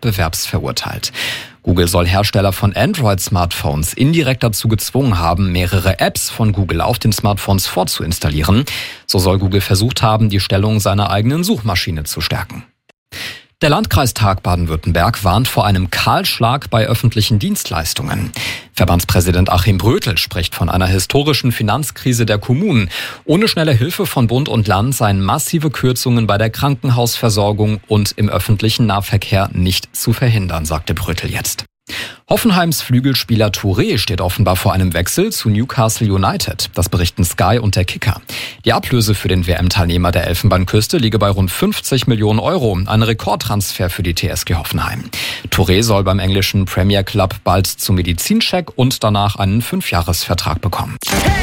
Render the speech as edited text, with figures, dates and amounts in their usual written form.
wettbewerbsverurteilt. Google soll Hersteller von Android-Smartphones indirekt dazu gezwungen haben, mehrere Apps von Google auf den Smartphones vorzuinstallieren. So soll Google versucht haben, die Stellung seiner eigenen Suchmaschine zu stärken. Der Landkreistag Baden-Württemberg warnt vor einem Kahlschlag bei öffentlichen Dienstleistungen. Verbandspräsident Achim Brötel spricht von einer historischen Finanzkrise der Kommunen. Ohne schnelle Hilfe von Bund und Land seien massive Kürzungen bei der Krankenhausversorgung und im öffentlichen Nahverkehr nicht zu verhindern, sagte Brötel jetzt. Hoffenheims Flügelspieler Touré steht offenbar vor einem Wechsel zu Newcastle United. Das berichten Sky und der Kicker. Die Ablöse für den WM-Teilnehmer der Elfenbeinküste liege bei rund 50 Millionen Euro. Ein Rekordtransfer für die TSG Hoffenheim. Touré soll beim englischen Premier Club bald zum Medizincheck und danach einen 5-Jahres-Vertrag bekommen.